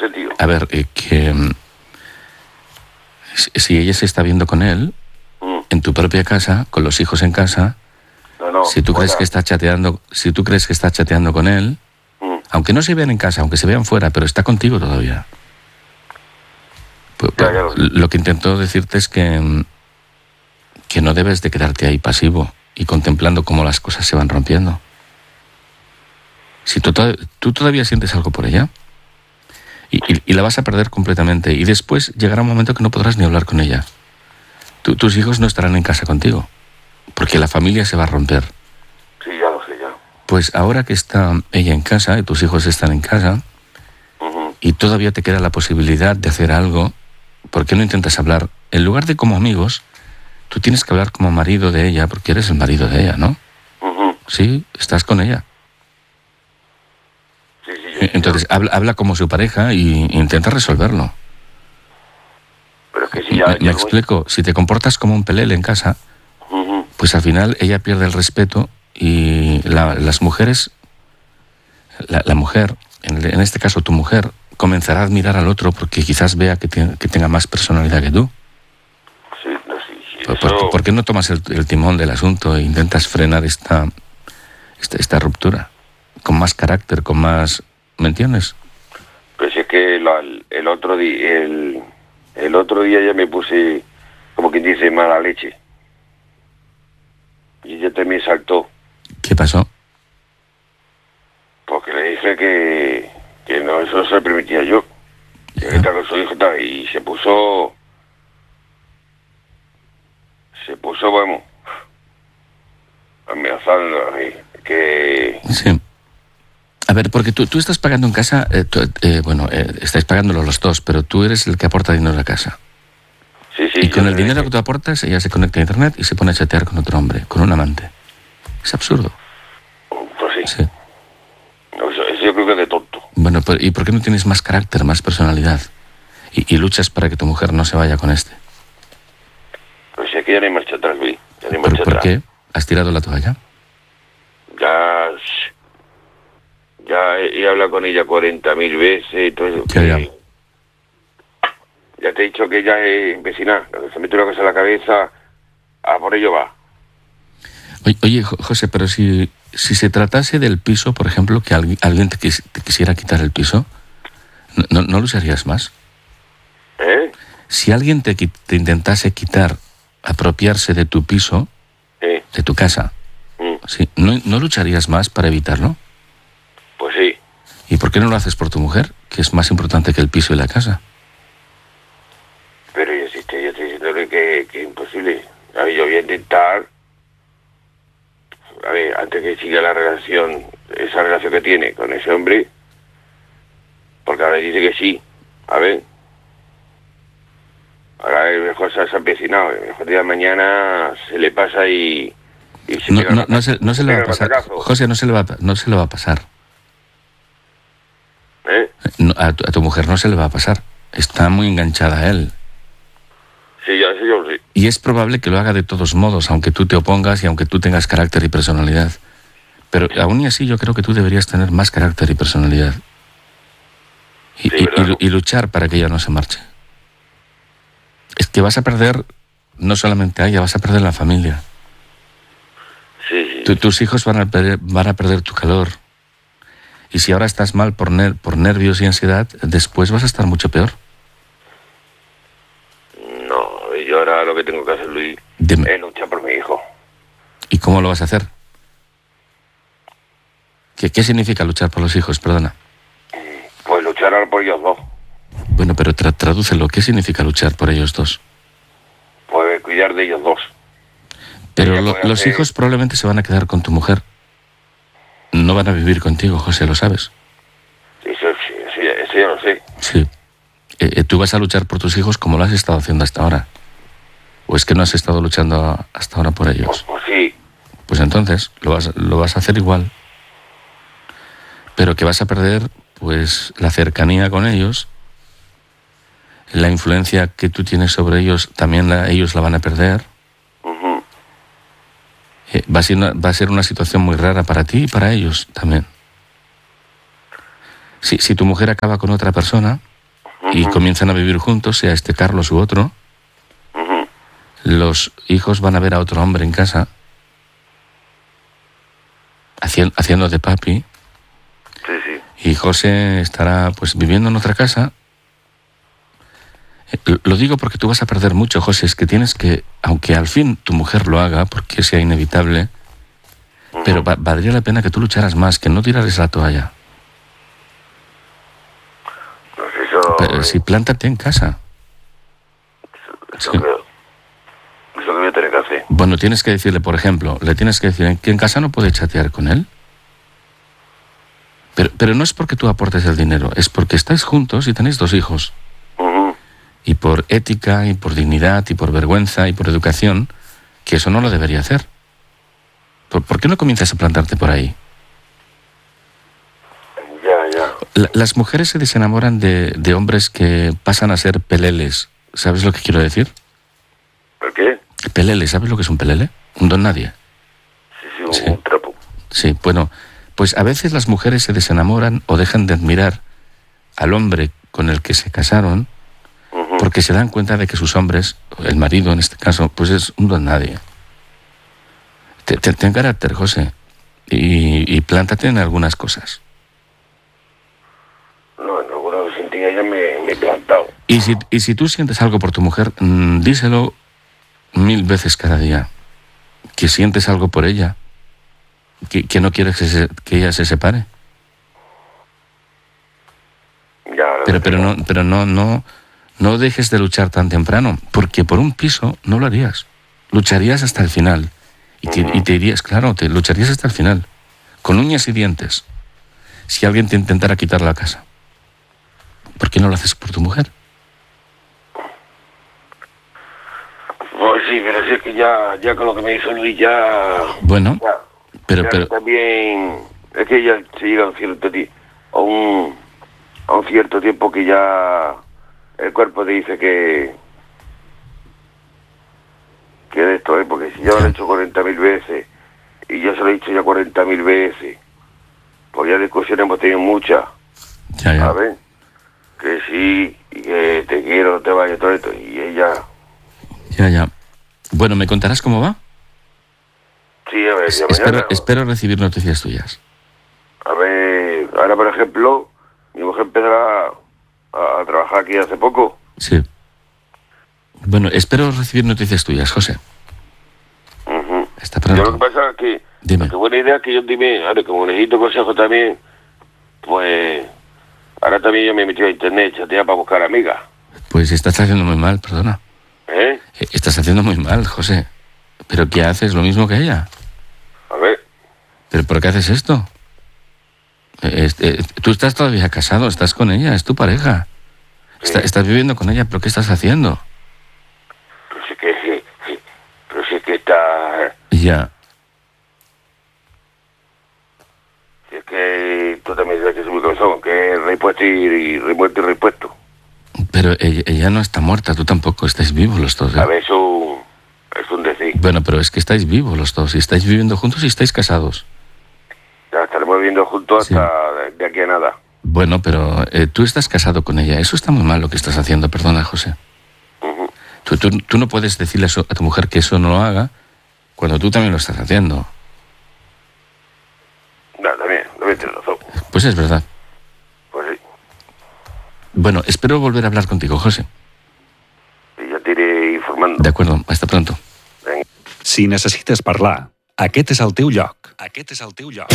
ese tío? A ver, si ella se está viendo con él, en tu propia casa, con los hijos en casa, No, si tú crees que está chateando con él, aunque no se vean en casa, aunque se vean fuera, pero está contigo todavía. Ya lo sé. Lo que intento decirte es que no debes de quedarte ahí pasivo y contemplando cómo las cosas se van rompiendo. Si tú todavía sientes algo por ella y la vas a perder completamente, y después llegará un momento que no podrás ni hablar con ella. Tus hijos no estarán en casa contigo, porque la familia se va a romper. Sí, ya lo sé, ya. Pues ahora que está ella en casa y tus hijos están en casa, y todavía te queda la posibilidad de hacer algo, ¿por qué no intentas hablar? En lugar de como amigos, tú tienes que hablar como marido de ella, porque eres el marido de ella, ¿no? Sí, estás con ella. Sí, Entonces, habla como su pareja y intenta resolverlo. Pero es que si ya... Me explico, si te comportas como un pelele en casa, pues al final ella pierde el respeto y las mujeres, la mujer, en este caso tu mujer, comenzará a admirar al otro porque quizás vea que tenga más personalidad que tú. Sí, ¿Por qué no tomas el timón del asunto e intentas frenar esta ruptura? Con más carácter, con más... ¿Me entiendes? Pues es que el otro día ya me puse, como quien dice, mala leche. Y ella también saltó. ¿Qué pasó? Porque le dije que no, eso no se lo permitía yo. Que estaba con su hijo y tal, y se puso, vamos, amenazando a mí, que... Sí. A ver, porque tú estás pagando en casa, estáis pagándolo los dos, pero tú eres el que aporta dinero a la casa. Sí, Y con el dinero que tú aportas, ella se conecta a internet y se pone a chatear con otro hombre, con un amante. Es absurdo. Pues sí. Sí. No, eso yo creo que es de tonto. Bueno, ¿y por qué no tienes más carácter, más personalidad? Y luchas para que tu mujer no se vaya con este. Pues es que ya no hay marcha atrás, Luis. Ya no hay marcha ¿Por atrás. qué? ¿Has tirado la toalla? Ya he hablado con ella 40.000 veces y todo eso. Ya. Ya te he dicho que ella es vecina. Cuando se mete una cosa en la cabeza, a por ello va. Oye, José, pero si se tratase del piso, por ejemplo, que alguien te quisiera quitar el piso, ¿no lo usarías más? Si alguien te intentase quitar, apropiarse de tu piso, de tu casa, ¿sí? ¿No lucharías más para evitarlo? Pues sí. ¿Y por qué no lo haces por tu mujer, que es más importante que el piso y la casa? Pero yo estoy diciéndole que es imposible. A ver, yo voy a intentar, a ver, antes que siga esa relación que tiene con ese hombre, porque ahora dice que sí. A ver. Ahora mejor se ha empecinado. A lo mejor día de mañana se le pasa y se no se le va a pasar. José, no se le va a pasar. A tu mujer no se le va a pasar. Está muy enganchada a él. Sí, ya sé, yo lo sé. Y es probable que lo haga de todos modos, aunque tú te opongas y aunque tú tengas carácter y personalidad. Pero aún y así yo creo que tú deberías tener más carácter y personalidad. Y luchar para que ella no se marche. Es que vas a perder no solamente a ella, vas a perder la familia. Sí. Tus hijos van a perder tu calor. Y si ahora estás mal por nervios y ansiedad, después vas a estar mucho peor. No, yo ahora lo que tengo que hacer, Luis, es luchar por mi hijo. ¿Y cómo lo vas a hacer? ¿Qué significa luchar por los hijos? Perdona. Pues luchar ahora por ellos dos. Bueno, pero tradúcelo. ¿Qué significa luchar por ellos dos? Pues cuidar de ellos dos. Pero los hijos probablemente se van a quedar con tu mujer. No van a vivir contigo, José, ¿lo sabes? Eso ya lo sé. Sí. Tú vas a luchar por tus hijos como lo has estado haciendo hasta ahora. ¿O es que no has estado luchando hasta ahora por ellos? Pues sí. Pues entonces lo vas a hacer igual. Pero que vas a perder, pues, la cercanía con ellos, la influencia que tú tienes sobre ellos, también ellos la van a perder. Va a ser una situación muy rara para ti y para ellos también. Si tu mujer acaba con otra persona, y comienzan a vivir juntos, sea este Carlos u otro, los hijos van a ver a otro hombre en casa, haciendo de papi, y José estará pues viviendo en otra casa. Lo digo porque tú vas a perder mucho, José, es que tienes que, aunque al fin tu mujer lo haga, porque sea inevitable, pero valdría la pena que tú lucharas más, que no tirares la toalla. Pues eso... Pero si plántate en casa. Eso que voy a tener que hacer. Bueno, tienes que decirle, por ejemplo, le tienes que decir que en casa no puede chatear con él. Pero no es porque tú aportes el dinero, es porque estáis juntos y tenéis 2 hijos. Y por ética, y por dignidad, y por vergüenza, y por educación, que eso no lo debería hacer. ¿Por qué no comienzas a plantarte por ahí? Ya. Las mujeres se desenamoran de hombres que pasan a ser peleles. ¿Sabes lo que quiero decir? ¿Por qué? Pelele, ¿sabes lo que es un pelele? Un don nadie. Sí, un trapo. Sí, bueno, pues a veces las mujeres se desenamoran o dejan de admirar al hombre con el que se casaron porque se dan cuenta de que sus hombres, el marido en este caso, pues es un don nadie. Ten carácter, José, y plántate en algunas cosas. No, en alguna sentía ya me he plantado. Y si tú sientes algo por tu mujer, díselo 1000 veces cada día. Que sientes algo por ella. Que no quieres que ella se separe. Ya, Pero no dejes de luchar tan temprano, porque por un piso no lo harías. Lucharías hasta el final. Y te irías, claro, te lucharías hasta el final. Con uñas y dientes. Si alguien te intentara quitar la casa. ¿Por qué no lo haces por tu mujer? Pues sí, pero sí es que ya con lo que me hizo Luis ya... Bueno, ya, pero también es que ya se llega a un cierto tiempo, a un cierto tiempo que ya el cuerpo te dice que de esto, porque si yo lo he hecho 40.000 veces y yo se lo he dicho ya 40.000 veces, pues ya discusiones hemos tenido muchas, ya. ¿sabes? Que sí, y que te quiero, no te vayas, todo esto, y ella... Ya. Bueno, ¿me contarás cómo va? Sí, a ver, ya mañana... Espero recibir noticias tuyas. A ver, ahora por ejemplo, mi mujer empezará a trabajar aquí hace poco. Sí. Bueno, espero recibir noticias tuyas, José. Hasta pronto. Yo lo que pasa es que... Dime. Qué buena idea que yo dime, ahora como necesito consejo también, pues... Ahora también yo me he metido a internet, chatea para buscar amigas. Pues estás haciendo muy mal, perdona. ¿Eh? Estás haciendo muy mal, José. ¿Pero qué haces? ¿Lo mismo que ella? A ver... ¿Pero por qué haces esto? Tú estás todavía casado, estás con ella, es tu pareja. Sí. Estás viviendo con ella, ¿pero qué estás haciendo? Pero si es que está... Ya. Si es que tú también sabes que soy muy cansado, que repuesto y repuesto. Pero ella no está muerta, tú tampoco, estáis vivos los dos, ¿eh? A ver, eso es un decir. Bueno, pero es que estáis vivos los dos, y estáis viviendo juntos y estáis casados. Ya estaremos viviendo juntos hasta de aquí a nada. Bueno, pero tú estás casado con ella, eso está muy mal lo que estás haciendo, perdona, José. Tú no puedes decirle a tu mujer que eso no lo haga cuando tú también lo estás haciendo. No, también tienes razón. Pues es verdad. Pues sí. Bueno, espero volver a hablar contigo, José. I ja t'iré informando. De acuerdo, hasta pronto. Venga. Si necessites parlar, aquest és el teu lloc. Aquest és el teu lloc.